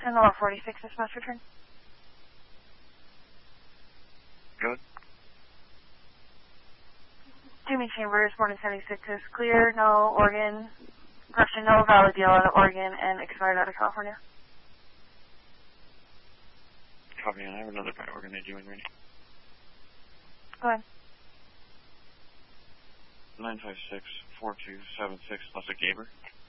10 Lower 46, dispatch return. Good. Jimmy Chambers, Morning 76 is clear, no Oregon, correction, no valid deal out of Oregon and expired out of California. Copy, and I have another by Oregon AG when ready. Go ahead. 956-4276, Leslie Gaber.